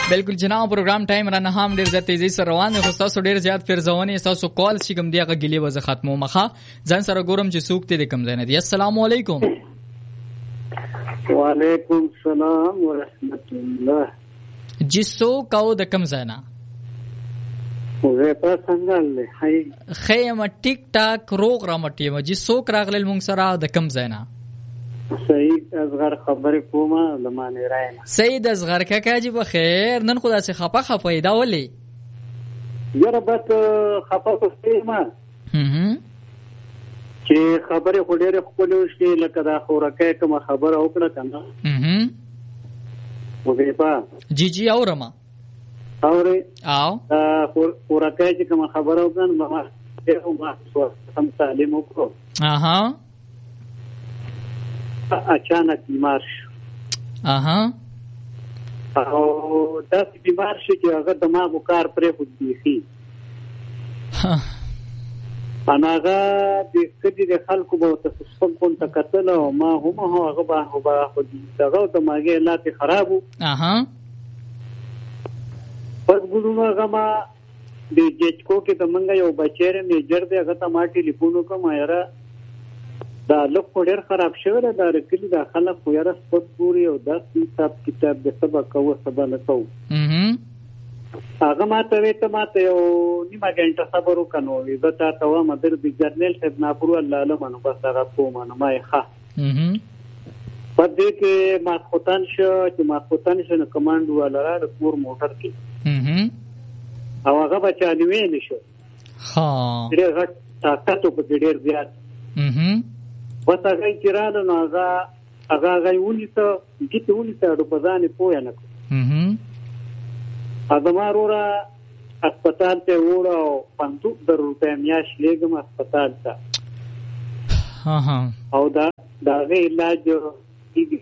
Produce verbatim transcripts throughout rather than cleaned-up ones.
بالکل جناب پروګرام ټایم را نه هم ډیر زیات تیزی سره روان دی خو تاسو ډیر زیات فرزونه تاسو کال چې کوم دیغه غلی وځه ختمو مخه ځان سره ګورم چې سوق ته کم زنه دی. السلام علیکم. وعلیکم السلام ورحمت الله. جی سو کو د کم زنه زه په څنګه له هي خیم ټیک ټاک روغ رامټی ما جی سو کراغل مونږ سره د کم زنه سید اصغر خبر کومه لمانه راینه. سید اصغر کاکا جی بخیر نن خدا سے خپه خپه دا ولي یره بس خپه کوسته ما هم چې خبره خو ډېر خپل شي لکه دا خورکه کوم خبره وکړه کنه هم وګورئ په جی جی اورما اوري او خورکه چې کوم خبره وکړه ما ته ما سم تعلیم وکړو اها اچانک بیمار شو. اها او داسې بیمار شو چې هغه دماغ کار پرې خود دیخي انا هغه د کدي د خلکو به تاسو څنګه کتل او ما هم هغه به هغه خو دي دغه دماغه لاته خراب وو. اها پس ګورو هغه ما د جچکو کې د منګه یو بچیر میجر دی هغه ته ما ټلیفون وکم یاره دا لوک ډېر خراب شوی دا رکلی دا خلک خو یاره سپک ګوري او دا حساب کتاب د سبا کوو سبا نه کوو. هغه ما ته وې ته ما ته یو نیمه غنټه صبر وکړو زه تا ته وایم در د جرنل صاحب ناپور الله له منو بس هغه کوم نه ما ښه په دې کې ما خوتن شو چې ما خوتن شو نو کمانډ والا را د کور موټر کې او هغه بچا نیوي نشو ها ډېر غټ طاقت په ډېر زیات وته هغه چې رااله نو هغه هغه غوونی ته کیته ونی ته په ځان پوه نه کو هغه مارورا هسپتال ته وړو پنځه در روپے میاش لګم هسپتال ته ها ها او دا دا علاج کیږي.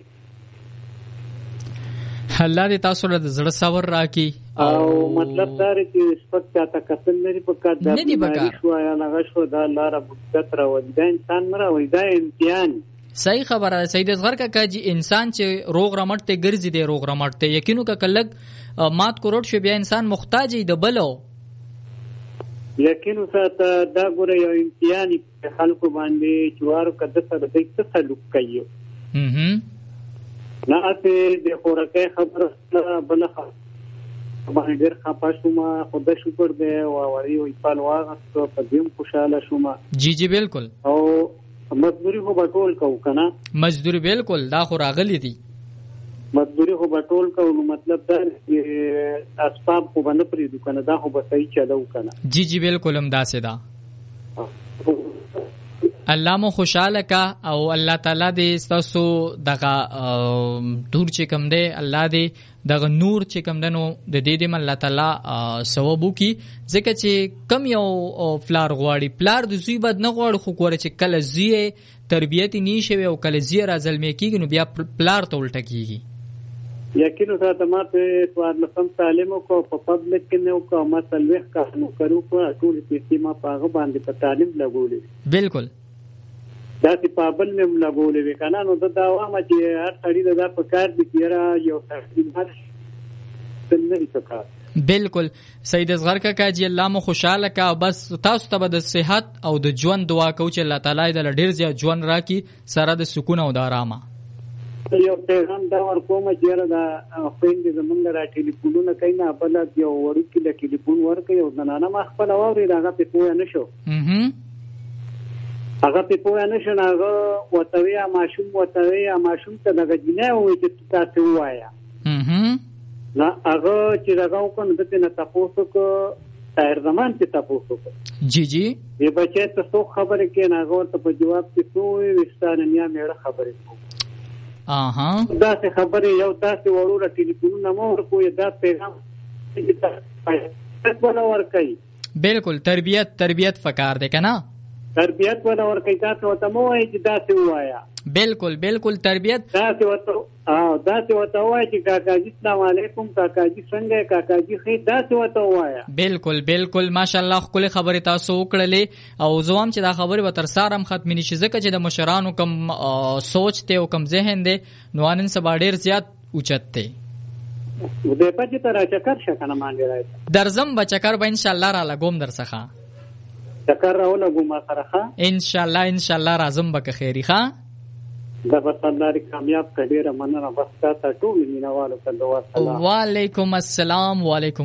الله دې تاسو له زړه صبر راکړي او مطلب دا چې سپک چاته کتل لري په کار دا بیماری شو یا لغه شو دا لاره بوت را وځي انسان مرا وای دا امتحان. صحیح خبره سید اصغر کاکا جی انسان چې روغ رمټ ته ګرځي دی روغ رمټ ته یقینو کا کلک مات کوروټ شو بیا انسان محتاج دی بلو یقینو سره دا ګوره یو امتحان په خلکو باندې جوارو کده سره د څه تعلق کوي هم نه اته د خورکه خبره بل خبره باندې ډېر خپه شوم خدای شکر دی او وری وي په واغستو په دې خوشاله شوم. جی جی بالکل او مزدوری خو بټول کو کنه مزدوری بالکل دا خو راغلی دی مزدوری خو بټول کو نو مطلب دا اسباب خو باندې پری دو کنه دا خو به صحیح چلو کنه. جی جی بالکل هم دا سدا الله مو خوشاله کا او الله تعالی دې تاسو دغه دور چې کوم دی الله دې دغه نور چې کوم دنو د دې دې الله تعالی ثواب وکي ځکه چې کم یو پلار غواړي پلار د زوی بد نه غواړي خو کوره چې کله زوی تربیت نشي او کله زوی راځلمې کیږي نو بیا پلار ته الټه کیږي. یقینو سره ما په سواد لسم تعلیم کو په پبلک کې نو کو ما تلويخ کا نو کړو په ټول کې ما پاغه باندې په تعلیم لګولې بالکل دا چې پابل مې لګولې وکنه نو دا دوامه چې هر سړی دا په کار دي کیرا یو تقریبا څنګه څه بالکل سید اصغر کاکا جی الله مو خوشاله کا بس تاسو ته د صحت او د ژوند دعا کو چې الله تعالی دې ډیر زیات ژوند راکړي سره د سکون او د آرامه. یو پیغام دا ورکوم چې دا خويند زمونږ را ټلیفونونه کینا بل یو ورکی د ټلیفون ورکې او ننانه ما خپل اوري راغه په پوه نه شو اها هغه په پوه نه شو هغه وتوی ماشوم وتوی ماشوم ته دغه جنې وې چې تاسو وایا اها لا هغه چې راغو کنه د نه تاسو کو تیر زمان چې تاسو کو جی جی یې بچی ته څو خبره کې نه هغه ته په جواب کې څو وستانه میا مېړه خبره کو اها دا څه خبره یو تاسو وروره ټلیفون نه مو ورکو دا پیغام چې تاسو ور کوي بالکل تربیت تربیت فکر ده کنه تربیت ولا ور کوي تاسو ته مو وایي چې تاسو وایا بالکل بالکل تربیت تاسو ته او تاسو ته وایي چې کاکا جی السلام علیکم کاکا جی څنګه کاکا جی خې تاسو ته وایا بالکل بالکل ماشاءالله خپل خبره تاسو وکړلې او زوام چې دا خبره به تر سارم ختم نشي ځکه چې د مشرانو کم سوچ ته او کم ذهن دي نو انن سبا ډیر زیات اوچت ته دې پاتې ته را چکر شه کنه مانډي راځي درزم بچکر به ان شاء الله را لګوم در څخه چکر راول غوما سره ښه ان شاء الله ان شاء الله راځم بک خیری ښه دا وسنداري کامیاب کډیره مننه بس تا ټول مینوالو ته دعا سلام وعلیکم السلام وعلیکم